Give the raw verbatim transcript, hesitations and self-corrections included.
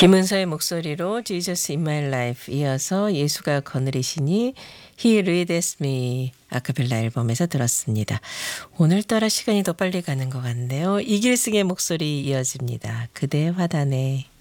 김은서의 목소리로 Jesus in my life 이어서 예수가 거느리시니 He leads me 아카펠라 앨범에서 들었습니다. 오늘따라 시간이 더 빨리 가는 것 같네요. 이길승의 목소리 이어집니다. 그대 화단에.